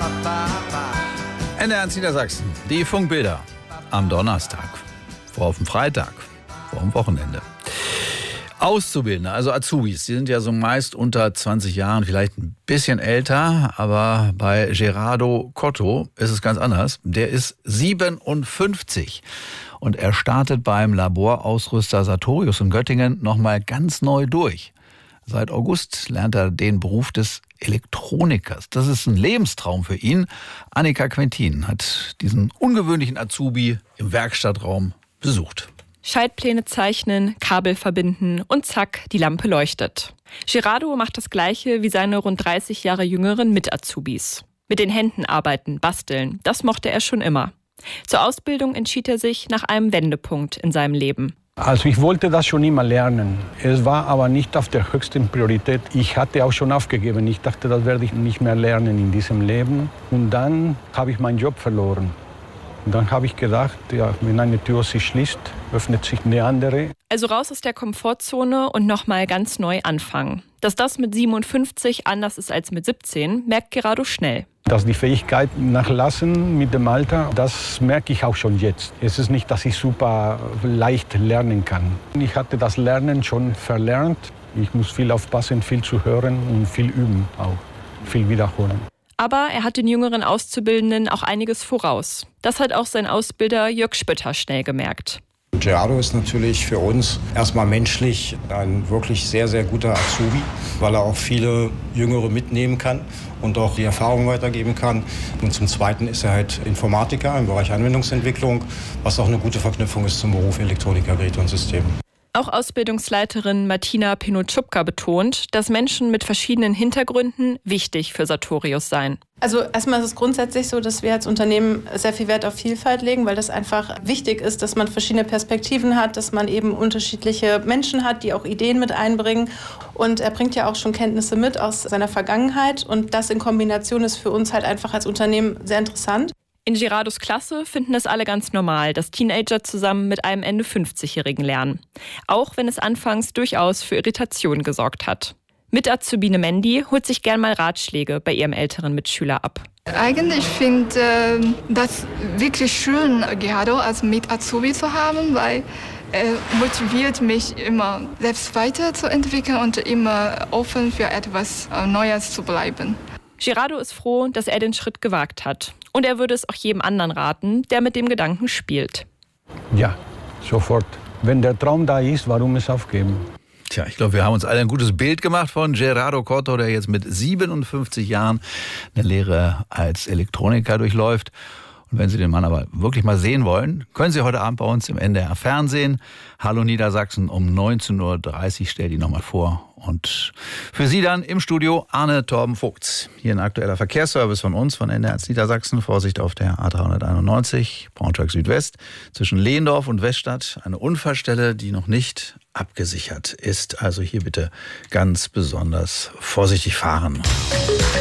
NDR Niedersachsen, die Funkbilder am Donnerstag, vor auf dem Freitag, vor dem Wochenende. Auszubildende, also Azubis, die sind ja so meist unter 20 Jahren, vielleicht ein bisschen älter, aber bei Gerardo Cotto ist es ganz anders. Der ist 57 und er startet beim Laborausrüster Sartorius in Göttingen nochmal ganz neu durch. Seit August lernt er den Beruf des Elektronikers. Das ist ein Lebenstraum für ihn. Annika Quentin hat diesen ungewöhnlichen Azubi im Werkstattraum besucht. Schaltpläne zeichnen, Kabel verbinden und zack, die Lampe leuchtet. Gerardo macht das Gleiche wie seine rund 30 Jahre jüngeren Mit-Azubis. Mit den Händen arbeiten, basteln, das mochte er schon immer. Zur Ausbildung entschied er sich nach einem Wendepunkt in seinem Leben. Also ich wollte das schon immer lernen. Es war aber nicht auf der höchsten Priorität. Ich hatte auch schon aufgegeben. Ich dachte, das werde ich nicht mehr lernen in diesem Leben. Und dann habe ich meinen Job verloren. Und dann habe ich gedacht, ja, wenn eine Tür sich schließt, öffnet sich eine andere. Also raus aus der Komfortzone und nochmal ganz neu anfangen. Dass das mit 57 anders ist als mit 17, merkt Gerardo schnell. Dass die Fähigkeit nachlassen mit dem Alter, das merke ich auch schon jetzt. Es ist nicht, dass ich super leicht lernen kann. Ich hatte das Lernen schon verlernt. Ich muss viel aufpassen, viel zu hören und viel üben auch, viel wiederholen. Aber er hat den jüngeren Auszubildenden auch einiges voraus. Das hat auch sein Ausbilder Jörg Spötter schnell gemerkt. Gerardo ist natürlich für uns erstmal menschlich ein wirklich sehr, sehr guter Azubi, weil er auch viele Jüngere mitnehmen kann und auch die Erfahrung weitergeben kann. Und zum Zweiten ist er halt Informatiker im Bereich Anwendungsentwicklung, was auch eine gute Verknüpfung ist zum Beruf Elektroniker, Geräte und Systeme. Auch Ausbildungsleiterin Martina Pinotschupka betont, dass Menschen mit verschiedenen Hintergründen wichtig für Sartorius seien. Also erstmal ist es grundsätzlich so, dass wir als Unternehmen sehr viel Wert auf Vielfalt legen, weil das einfach wichtig ist, dass man verschiedene Perspektiven hat, dass man eben unterschiedliche Menschen hat, die auch Ideen mit einbringen. Und er bringt ja auch schon Kenntnisse mit aus seiner Vergangenheit. Und das in Kombination ist für uns halt einfach als Unternehmen sehr interessant. In Gerardos Klasse finden es alle ganz normal, dass Teenager zusammen mit einem Ende 50-Jährigen lernen. Auch wenn es anfangs durchaus für Irritationen gesorgt hat. Mit-Azubine Mandy holt sich gern mal Ratschläge bei ihrem älteren Mitschüler ab. Eigentlich finde ich das wirklich schön, Gerardo als Mit-Azubi zu haben, weil er motiviert mich immer, selbst weiterzuentwickeln und immer offen für etwas Neues zu bleiben. Gerardo ist froh, dass er den Schritt gewagt hat. Und er würde es auch jedem anderen raten, der mit dem Gedanken spielt. Ja, sofort. Wenn der Traum da ist, warum es aufgeben? Tja, ich glaube, wir haben uns alle ein gutes Bild gemacht von Gerardo Cotto, der jetzt mit 57 Jahren eine Lehre als Elektroniker durchläuft. Und wenn Sie den Mann aber wirklich mal sehen wollen, können Sie heute Abend bei uns im NDR Fernsehen. Hallo Niedersachsen um 19.30 Uhr, stell die nochmal vor. Und für Sie dann im Studio Arne Torben Vogts. Hier ein aktueller Verkehrsservice von uns, von NDR Niedersachsen. Vorsicht auf der A391, Braunschweig Südwest, zwischen Lehndorf und Weststadt. Eine Unfallstelle, die noch nicht abgesichert ist. Also hier bitte ganz besonders vorsichtig fahren.